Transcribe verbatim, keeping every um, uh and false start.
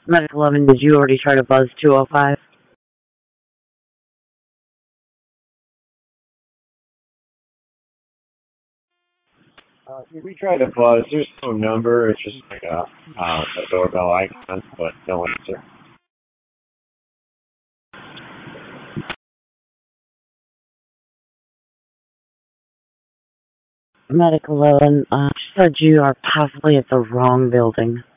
Medic eleven, did you already try to buzz two oh five? Uh, we tried to buzz. There's no number. It's just like a, uh, a doorbell icon, but no answer. Medic eleven, uh, said you are possibly at the wrong building.